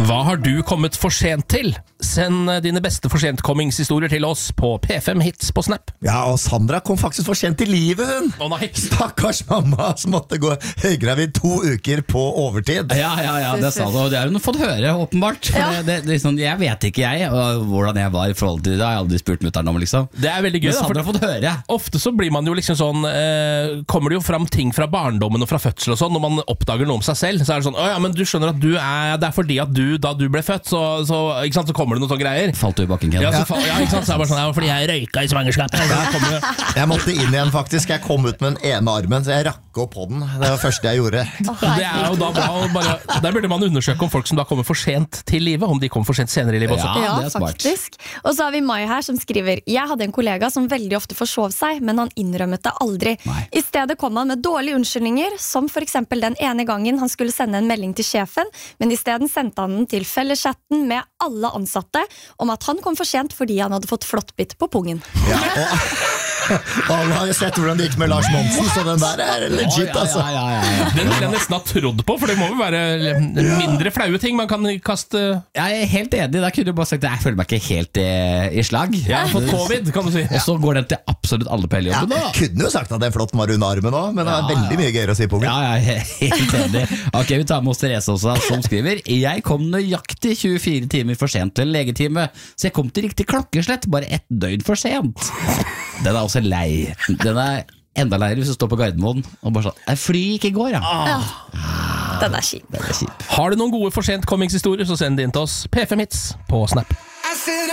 Hva har du kommet for sent til? Send dine beste for sentkommingshistorier til oss på P5 Hits på Snap. Ja, og Sandra kom faktisk for sent til livet, hun. Å nei. Stakkars mamma som måtte gå høygravid 2 uker på overtid. Ja, det sa du, og det har hun fått høre, åpenbart. Det liksom, jeg vet ikke hvordan jeg var i forhold til det. Jeg har aldri spurt mutteren om, liksom. Det er veldig gøy, men Sandra har fått høre. Ofte så blir man jo liksom sånn kommer det jo fram ting fra barndommen og fra fødsel og sånn. Når man oppdager noe om seg selv, så er det sånn, ja, men du skjønner at det er fordi at da du ble født, så, ikke sant, så kommer det noen sånne greier. Falt du i bakken, Ken? Ja, ikke sant, så er det bare sånn, fordi jeg røyka i svangerskapet. Jeg måtte inn igjen, faktisk. Jeg kom ut med den ene armen, så jeg rakk opp på den. Det var det første jeg gjorde. Det er jo da bra, der burde man undersøke om folk som da kommer for sent til livet, om de kommer for sent senere i livet også. Ja, det er smart. faktisk. Og så har vi Mai her som skriver: Jeg hadde en kollega som veldig ofte forsov seg, men han innrømmet det aldri. Nei. I stedet kom han med dårlige unnskyldninger, som for eksempel den ene gangen han skulle sende en melding til sjefen, men i stedet sendte han den til felleschatten med alle ansatte om at han kom for sent fordi han hadde fått flåttbitt på pungen. Ja, og alle har jo sett hvordan det gikk med Lars Monsen, så den der er legit, altså. Den vil jeg nesten ha trodd på, for det må jo være mindre flaue ting man kan kaste. Jeg er helt enig, da kunne du bare sagt jeg føler meg ikke helt i slag. Jeg har fått covid, kan du si. Og så går den til absolutt alle på hele Ja, jobben da. jeg kunne jo sagt at den flotten var under armen også, men det er veldig mye gøyere å si pungen. Ja, jeg er helt enig. Ok, vi tar med oss Therese også, som skriver: Jeg kom nøyaktig 24 timer for sent til legetime, så jeg kom til riktig klokkeslett, bare 1 døgn for sent. Den er også lei. Den er enda leiere hvis du står på Gardermoen og bare sånn, fly ikke går, ja. Den er kjip. Har du noen gode for sent kommingshistorier, så send det inn til oss. P5 Hits på Snap.